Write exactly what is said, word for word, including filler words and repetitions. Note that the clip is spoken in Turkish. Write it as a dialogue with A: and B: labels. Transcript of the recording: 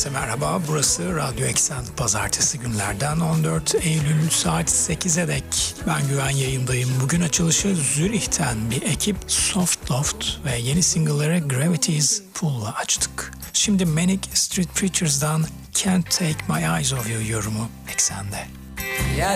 A: Herkese merhaba, burası Radyo Eksen. Pazartesi günlerden on dört Eylül saat sekize dek ben Güven yayındayım. Bugün açılışı Zürih'ten bir ekip Soft Loft ve yeni single'ları Gravity's Pull'la açtık. Şimdi Manic Street Preachers'dan Can't Take My Eyes Off You yorumu Eksen'de.